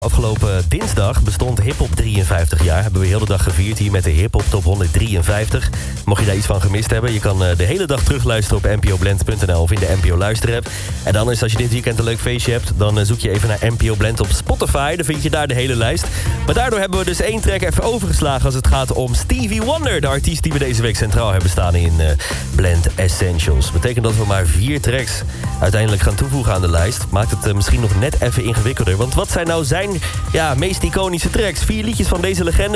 Afgelopen dinsdag bestond hiphop 53 jaar. Hebben we heel de dag gevierd hier met de hiphop top 153. Mocht je daar iets van gemist hebben, je kan de hele dag terugluisteren op npoblend.nl of in de NPO Luisterapp. En dan is als je dit weekend een leuk feestje hebt, dan zoek je even naar NPO Blend op Spotify. Dan vind je daar de hele lijst. Maar daardoor hebben we dus één track even overgeslagen als het gaat om Stevie Wonder. De artiest die we deze week centraal hebben staan in Blend Essentials. Betekent dat we maar 4 tracks uiteindelijk gaan toevoegen aan de lijst. Maakt het misschien nog net even ingewikkelder. Want wat zijn nou zijn meest iconische tracks? 4 liedjes van deze legende.